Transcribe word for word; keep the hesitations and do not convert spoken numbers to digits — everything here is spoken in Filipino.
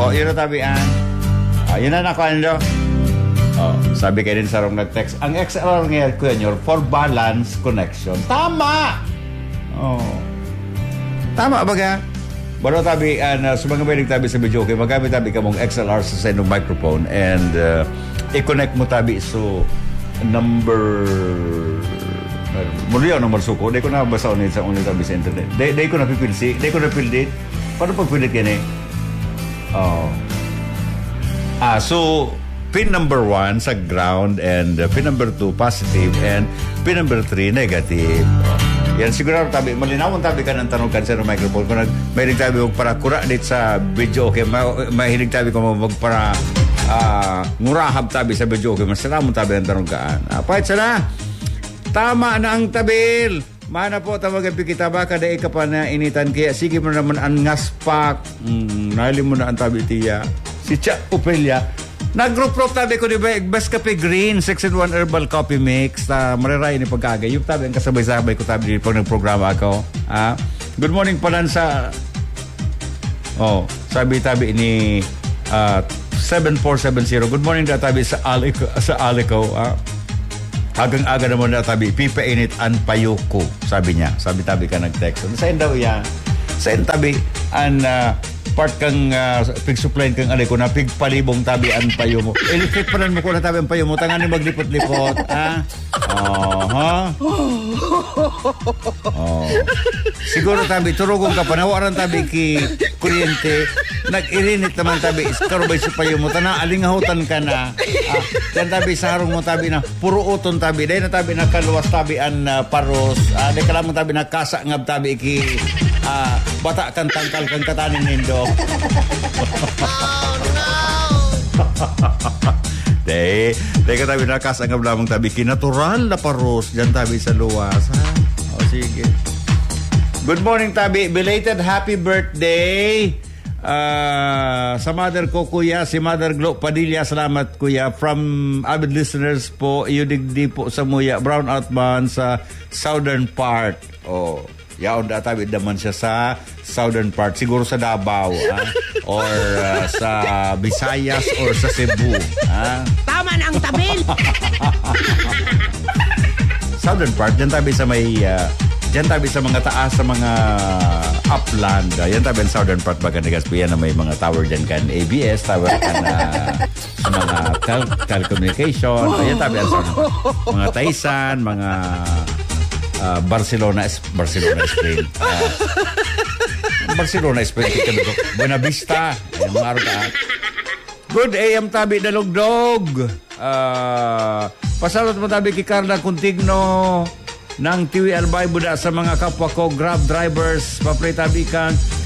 Oh, yun na tabi an. Ah, yun na nakuha nyo. Oh, sabi kayo din sa rong nag-text. Ang X L R ngayon, kuya nyo, for balance connection. Tama! Oh. Tama baga? Baro tabi, uh, sa mga may nagtabi sa video, okay, magamit tabi ka mong X L R sa side ng microphone and uh, i-connect mo tabi so number muli ako number suko. Di ko na basa ulit sa ulit tabi sa internet. Di, di ko na pipilsi. Di ko na pildit. Paano pagpilit yan eh? Oh. Ah, so pin number one sa ground and uh, pin number two positive and pin number three negative. Oh. Yan, siguro tabi, malinawon tabi ka ng tanong kanser ng microphone. Kung mahilig tabi huwag para kura dit sa video, okay, ma- mahilig tabi kung huwag para uh, ngurahab tabi sa video, okay, masalamon tabi ang tanong kaan. Ah, pahit sana, tama na ang tabil. Mana po, tawagan kita ba, kada ka pa na initan, kaya sige mo naman ang ngaspak. Hmm, nalim mo na ang tabi tiya. Si Cha Upelya. Nag-group-group tabi ko, di ba? Best Cafe Green, six in one Herbal Coffee Mix. Uh, mariray ni pagkagay. Yung tabi, ang kasabay-sabay ko tabi pag nag-programa ako. Ah, good morning pala sa... Oh, sabi tabi ni uh, seven four seven zero. Good morning na tabi sa Alico. Sa Alico. Ah. Agang-aga naman na tabi. Pipainit an payuko. Sabi niya. Sabi tabi ka nag-text. Saan daw yan? Saan tabi an... Uh, part kang uh, pig-supply kang alay ko na pig-palibong tabi ang payo mo. Electric pa rin mo ko na tabi ang payo mo. Tangan ni maglipot-lipot. Ah? Oh, ha? Oh. Siguro tabi, turugong ka pa. Nawaran tabi ki kuryente. Nag-irinit naman tabi. Karubay sa payo mo. Tanang alingahutan ka na. Ah, yan tabi sa harong mo tabi na puro uton tabi. Dahil na tabi na kaluwas tabi ang uh, paros. Ah, dahil ka lamang tabi na kasa ngab tabi ki uh, bata kang tangkal kang katanin nindo. Oh no! Dahil, dahil ka tabi nakasangab lamang tabi kinatural na paros dyan tabi sa luwas. Ha? O sige. Good morning tabi. Belated happy birthday uh, sa mother ko kuya, si Mother Glo Padilla. Salamat kuya. From avid listeners po, iudigdi po sa Muya, brown out man sa southern part. Oh. Yaon da tabi naman siya sa southern part, siguro sa Davao, ha? Or uh, sa Visayas or sa Cebu, ha? Tama na ang tabil. Southern part, dyan tabi sa may uh, dyan tabi sa mga taas, sa mga upland, uh, yan tabi ang southern part baga nagaspo yan na may mga tower dyan kan A B S, tower kan uh, sa mga tel- telecommunication, uh, yan tabi ang southern part. Mga Taisan, mga Uh, Barcelona Barcelona Spain. Uh, Barcelona Spain kami ko. Buena Vista. Ayan, mga ka. Good A M tabi dalugdog. Uh, pasalot mo tabi kay Carla Contigno ng T V Albay Buda sa mga kapwa ko Grab drivers. Papray tabi kang